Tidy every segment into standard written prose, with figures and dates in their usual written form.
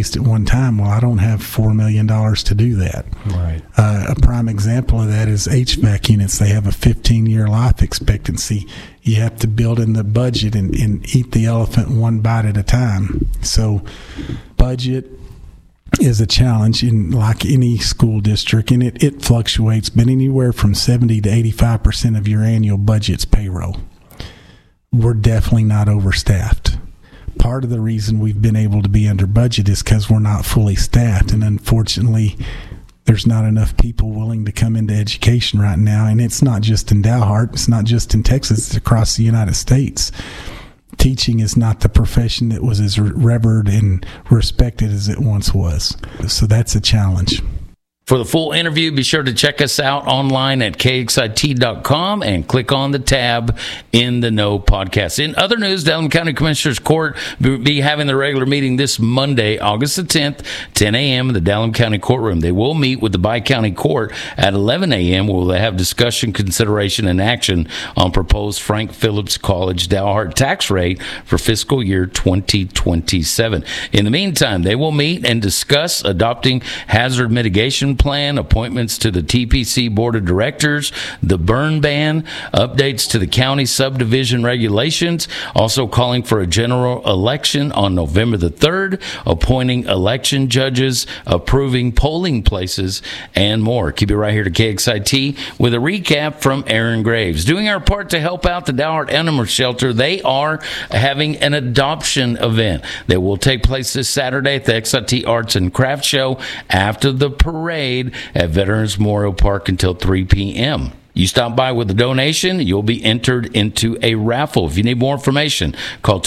replaced at one time. Well, I don't have $4 million to do that. Right. A prime example of that is HVAC units. They have a 15-year life expectancy. You have to build in the budget and eat the elephant one bite at a time. So budget is a challenge in like any school district, and it fluctuates, but anywhere from 70 to 85% of your annual budget's payroll. We're definitely not overstaffed. Part of the reason we've been able to be under budget is because we're not fully staffed, and unfortunately there's not enough people willing to come into education right now. And it's not just in Dalhart, it's not just in Texas, it's across the United States. Teaching is not the profession that was as revered and respected as it once was. So that's a challenge. For the full interview, be sure to check us out online at kxit.com and click on the tab In the Know podcast. In other news, Delaware County Commissioners Court will be having their regular meeting this Monday, August the 10th, 10 a.m. in the Delaware County Courtroom. They will meet with the Bi-County Court at 11 a.m. where they have discussion, consideration, and action on proposed Frank Phillips College Dalhart tax rate for fiscal year 2027. In the meantime, they will meet and discuss adopting hazard mitigation plan, appointments to the TPC Board of Directors, the burn ban, updates to the county subdivision regulations, also calling for a general election on November the 3rd, appointing election judges, approving polling places, and more. Keep it right here to KXIT with a recap from Aaron Graves. Doing our part to help out the Dalhart Animal Shelter, they are having an adoption event that will take place this Saturday at the XIT Arts and Crafts Show after the parade at Veterans Memorial Park until 3 p.m. You stop by with a donation, you'll be entered into a raffle. If you need more information, call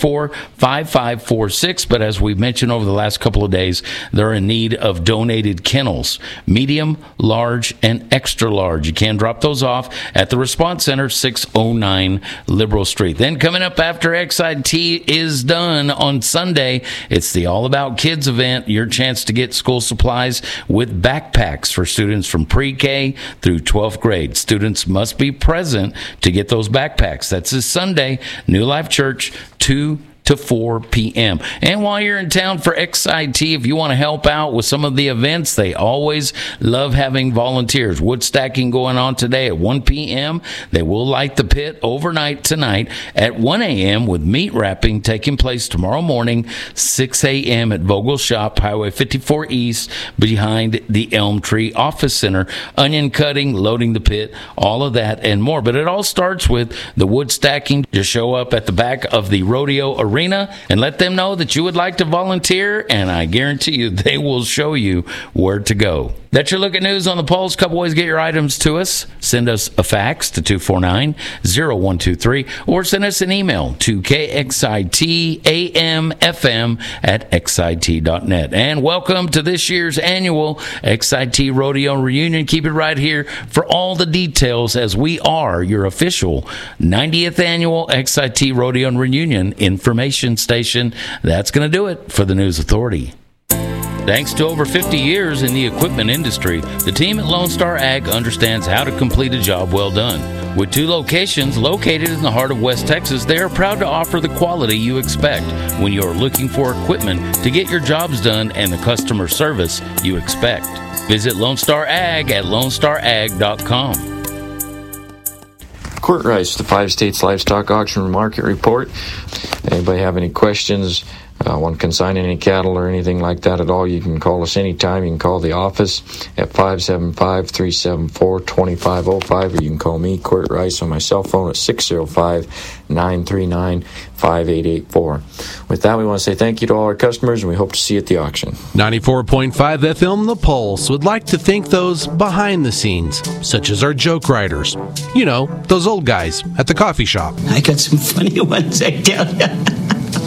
244-5546. But as we've mentioned over the last couple of days, they're in need of donated kennels, medium, large, and extra large. You can drop those off at the Response Center, 609 Liberal Street. Then coming up after XIT is done on Sunday, it's the All About Kids event, your chance to get school supplies with backpacks for students from pre-K through 12th grade. Students must be present to get those backpacks. That's this Sunday, New Life Church, 2 to 4 p.m. And while you're in town for XIT, if you want to help out with some of the events, they always love having volunteers. Wood stacking going on today at 1 p.m. They will light the pit overnight tonight at 1 a.m. with meat wrapping taking place tomorrow morning, 6 a.m. at Vogel Shop, Highway 54 East, behind the Elm Tree Office Center. Onion cutting, loading the pit, all of that and more. But it all starts with the wood stacking. Just show up at the back of the rodeo arena and let them know that you would like to volunteer, and I guarantee you they will show you where to go. That's your look at news on the pulse. Couple ways to get your items to us. Send us a fax to 249-0123 or send us an email to kxitamfm@xit.net. And welcome to this year's annual XIT Rodeo Reunion. Keep it right here for all the details as we are your official 90th annual XIT Rodeo and Reunion information station. That's going to do it for the News Authority. Thanks to over 50 years in the equipment industry, the team at Lone Star Ag understands how to complete a job well done. With 2 locations located in the heart of West Texas, they are proud to offer the quality you expect when you are looking for equipment to get your jobs done and the customer service you expect. Visit Lone Star Ag at lonestarag.com. Court Rice, the 5 States Livestock Auction Market Report. Anybody have any questions, want to consign any cattle or anything like that at all, you can call us anytime. You can call the office at 575-374-2505, or you can call me, Court Rice, on my cell phone at 605-939-5884. With that, we want to say thank you to all our customers, and we hope to see you at the auction. 94.5 FM The Pulse would like to thank those behind the scenes, such as our joke writers. You know, those old guys at the coffee shop. I got some funny ones, I tell you.